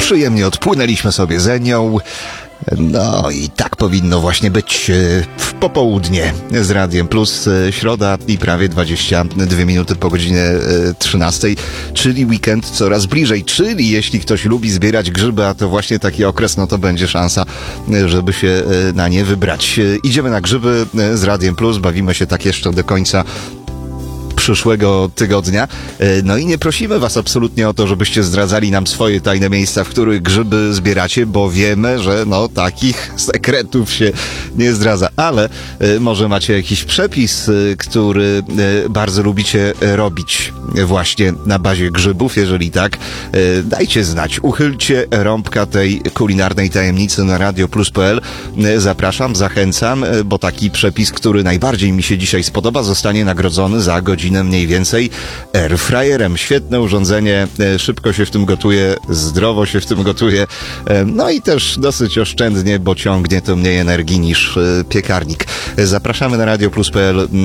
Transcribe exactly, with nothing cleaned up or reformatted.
przyjemnie odpłynęliśmy sobie ze nią. No i tak powinno właśnie być w popołudnie z Radiem Plus. Środa i prawie dwadzieścia dwie minuty po godzinie trzynastej, czyli weekend coraz bliżej. Czyli jeśli ktoś lubi zbierać grzyby, a to właśnie taki okres, no to będzie szansa, żeby się na nie wybrać. Idziemy na grzyby z Radiem Plus, bawimy się tak jeszcze do końca przyszłego tygodnia. No i nie prosimy was absolutnie o to, żebyście zdradzali nam swoje tajne miejsca, w których grzyby zbieracie, bo wiemy, że no takich sekretów się nie zdradza. Ale y, może macie jakiś przepis, y, który y, bardzo lubicie robić właśnie na bazie grzybów. Jeżeli tak, y, dajcie znać. Uchylcie rąbka tej kulinarnej tajemnicy na radio plus kropka p l. Y, zapraszam, zachęcam, y, bo taki przepis, który najbardziej mi się dzisiaj spodoba, zostanie nagrodzony za godzinę mniej więcej airfryerem. Świetne urządzenie, szybko się w tym gotuje, zdrowo się w tym gotuje, no i też dosyć oszczędnie, bo ciągnie to mniej energii niż piekarnik. Zapraszamy na radio plus kropka p l